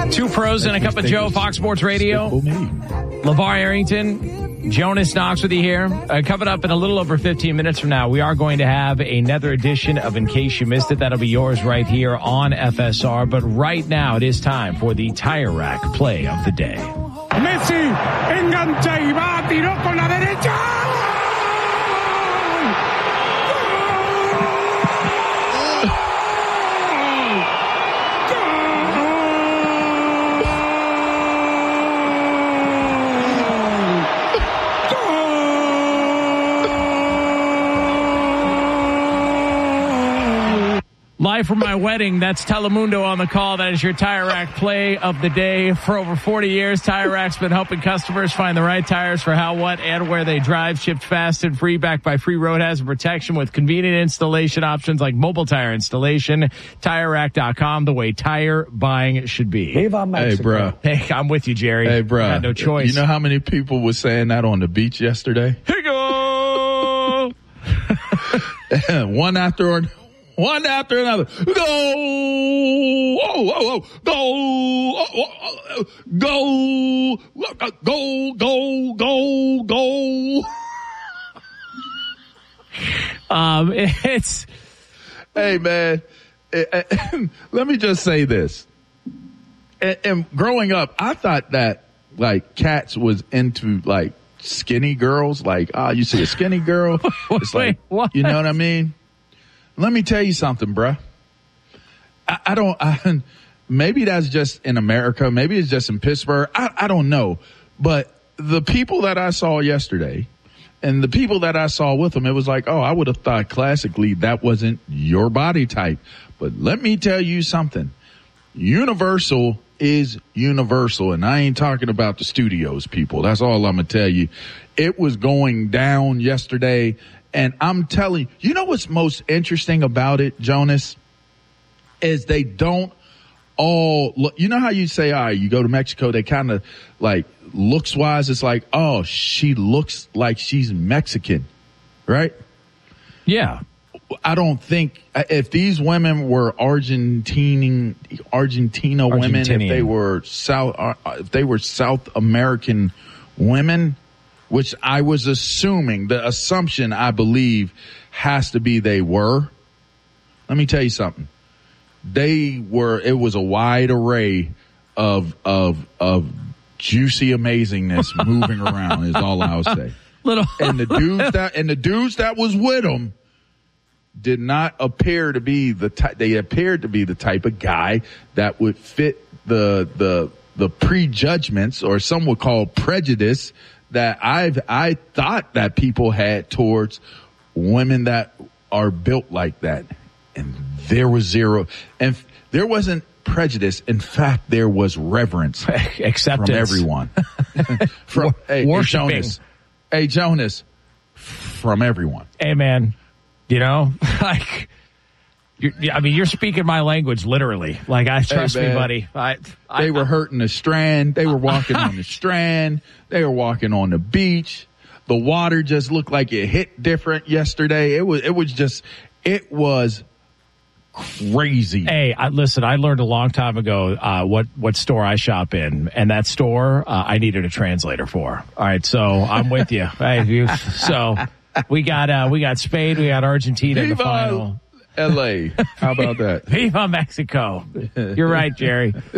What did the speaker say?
Two pros and a cup of Joe, Fox Sports Radio. LeVar Arrington, Jonas Knox with you here. Coming up in a little over 15 minutes from now, we are going to have another edition of In Case You Missed It. That'll be yours right here on FSR. But right now, it is time for the Tire Rack Play of the Day. Messi, engancha y va, tiró con la derecha. Live from my wedding, that's Telemundo on the call. That is your Tire Rack Play of the Day. For over 40 years, Tire Rack's been helping customers find the right tires for how, what, and where they drive. Shipped fast and free, backed by free road hazard protection with convenient installation options like mobile tire installation. TireRack.com, the way tire buying should be. Hey, bro. Hey, I'm with you, Jerry. Hey, bro. Got no choice. You know how many people were saying that on the beach yesterday? Here you go! One after another. Go! Oh, go! Go! It's... Hey, man. Let me just say this. And growing up, I thought that, like, cats was into, like, skinny girls. Like, you see a skinny girl. It's like, what? You know what I mean? Let me tell you something, bruh. Maybe that's just in America. Maybe it's just in Pittsburgh. I don't know. But the people that I saw yesterday and the people that I saw with them, it was like, I would have thought classically that wasn't your body type. But let me tell you something. Universal is universal. And I ain't talking about the studios, people. That's all I'm going to tell you. It was going down yesterday. And I'm telling you, you know what's most interesting about it, Jonas, is they don't all look. You know how you say, all right, you go to Mexico, they kind of like looks wise. It's like, she looks like she's Mexican, right? Yeah. I don't think if these women were Argentina women, if they were South American women, which I was assuming, the assumption I believe has to be they were. Let me tell you something. It was a wide array of juicy amazingness moving around is all I'll say. And the dudes that was with them did not appear to be they appeared to be the type of guy that would fit the prejudgments, or some would call prejudice, that I thought that people had towards women that are built like that. And there was zero. And there wasn't prejudice. In fact, there was reverence. Acceptance. From everyone. Worshiping. Hey, Jonas. From everyone. Hey, man. You know, like... you're speaking my language, literally. Like, trust me, buddy. They were hurting the Strand. They were walking on the Strand. They were walking on the beach. The water just looked like it hit different yesterday. It was crazy. Hey, listen, I learned a long time ago what store I shop in, and that store I needed a translator for. All right, so I'm with you. So we got Spain, we got Argentina in the final. L.A. How about that? Viva Mexico. You're right, Jerry.